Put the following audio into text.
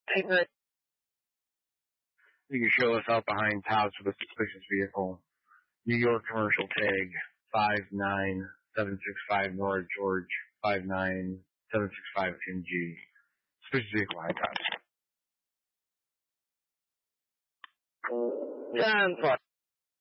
You can show us out behind house with a suspicious vehicle. New York commercial tag 59765 North George 59765 MG. Suspicious vehicle behind house. 10-5.